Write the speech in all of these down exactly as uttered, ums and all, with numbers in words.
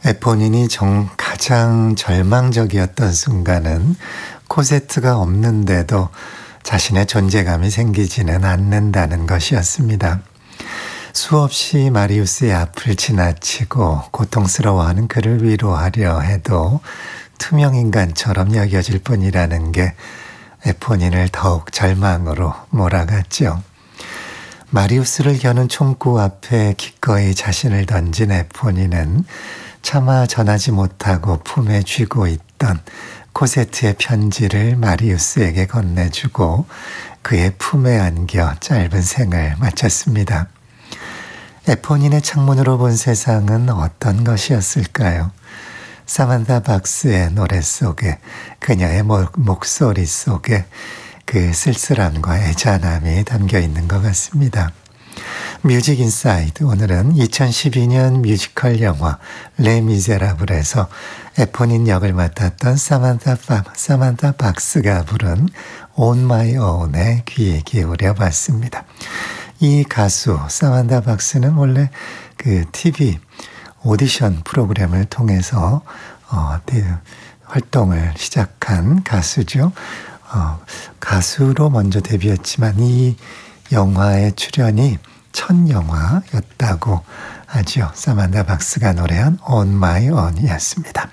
에포닌이 정, 가장 절망적이었던 순간은 코세트가 없는데도 자신의 존재감이 생기지는 않는다는 것이었습니다. 수없이 마리우스의 앞을 지나치고 고통스러워하는 그를 위로하려 해도 투명인간처럼 여겨질 뿐이라는 게 에포닌을 더욱 절망으로 몰아갔죠. 마리우스를 겨눈 총구 앞에 기꺼이 자신을 던진 에포닌은 차마 전하지 못하고 품에 쥐고 있던 코세트의 편지를 마리우스에게 건네주고 그의 품에 안겨 짧은 생을 마쳤습니다. 에포닌의 창문으로 본 세상은 어떤 것이었을까요? 사만다 박스의 노래 속에, 그녀의 목소리 속에 그 쓸쓸함과 애잔함이 담겨 있는 것 같습니다. 뮤직 인사이드, 오늘은 이천십이 년 뮤지컬 영화 레미제라블에서 에포닌 역을 맡았던 사만다, 사만다 박스가 부른 On My Own에 귀 기울여 봤습니다. 이 가수 사만다 박스는 원래 그 티비 오디션 프로그램을 통해서 어, 활동을 시작한 가수죠. 어, 가수로 먼저 데뷔했지만 이 영화의 출연이 첫 영화였다고 하죠. 사만다 박스가 노래한 On My Own이었습니다.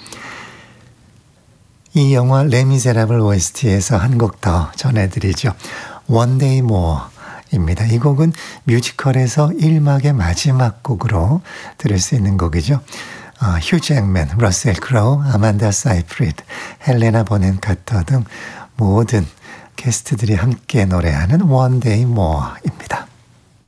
이 영화 레미제라블 오에스티에서 한 곡 더 전해드리죠. One Day More 입니다. 이 곡은 뮤지컬에서 일 막의 마지막 곡으로 들을 수 있는 곡이죠. 어, 휴 잭맨, 러셀 크로우, 아만다 사이프리드, 헬레나 보넨 카터 등 모든 게스트들이 함께 노래하는 One Day More입니다.